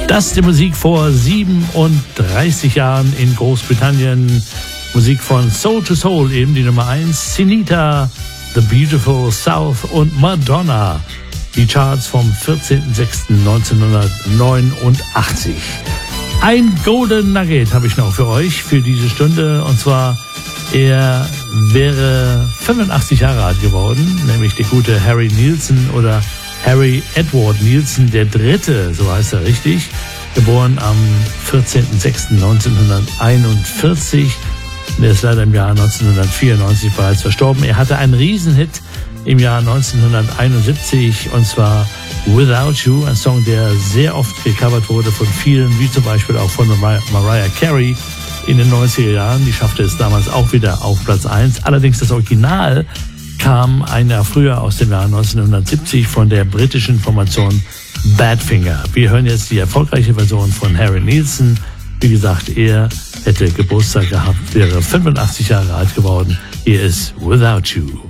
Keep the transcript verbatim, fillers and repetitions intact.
Das ist die Musik vor siebenunddreißig Jahren in Großbritannien. Musik von Soul to Soul, eben die Nummer eins. Sinita, The Beautiful South und Madonna. Die Charts vom vierzehnten sechsten neunzehnhundertneunundachtzig. Ein Golden Nugget habe ich noch für euch für diese Stunde. Und zwar, er wäre fünfundachtzig Jahre alt geworden, nämlich der gute Harry Nilsson oder Harry Edward Nilsson der Dritte, so heißt er richtig, geboren am vierzehnten sechsten neunzehnhunderteinundvierzig. Der ist leider im Jahr neunzehnhundertvierundneunzig bereits verstorben. Er hatte einen Riesenhit im Jahr neunzehnhunderteinundsiebzig, und zwar Without You, ein Song, der sehr oft gecovert wurde von vielen, wie zum Beispiel auch von Mar- Mariah Carey in den neunziger Jahren. Die schaffte es damals auch wieder auf Platz eins. Allerdings das Original kam ein Jahr früher aus dem Jahr neunzehnhundertsiebzig von der britischen Formation Badfinger. Wir hören jetzt die erfolgreiche Version von Harry Nilsson. Wie gesagt, er hätte Geburtstag gehabt, wäre fünfundachtzig Jahre alt geworden. Hier ist Without You.